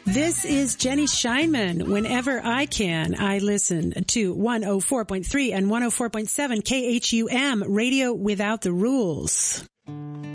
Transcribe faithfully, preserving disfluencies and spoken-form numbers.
This is Jenny Scheinman. Whenever I can, I listen to one oh four point three and one oh four point seven K H U M, Radio Without the Rules.